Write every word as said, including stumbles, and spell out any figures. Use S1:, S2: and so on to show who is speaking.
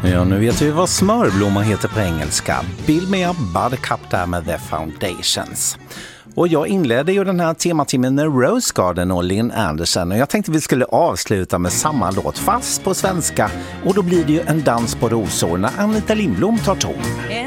S1: Ja, nu vet vi vad smörblomma heter på engelska. Bill Me A Buttercup där med The Foundations. Och jag inledde ju den här tematimmen med Rose Garden och Lynn Anderson. Och jag tänkte vi skulle avsluta med samma låt fast på svenska. Och då blir det ju En dans på rosor när Anita Lindblom tar ton.